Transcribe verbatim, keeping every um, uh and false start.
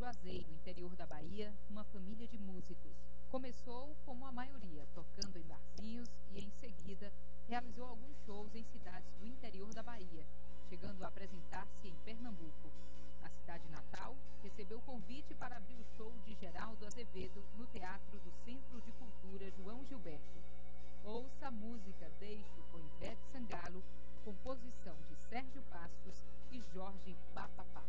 Juazeiro, interior da Bahia, uma família de músicos. Começou como a maioria, tocando em barzinhos e, em seguida, realizou alguns shows em